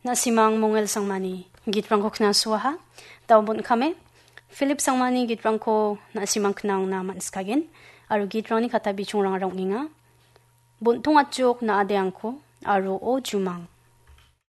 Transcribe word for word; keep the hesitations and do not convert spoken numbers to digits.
nasimang mongel sangmani gitrangko knang suaha daubon kame Philip sangmani gitrangko nasimang knang na manskagen aru gitrangni kata bichongrang rongninga buntung achuk na adeangko aru o jumang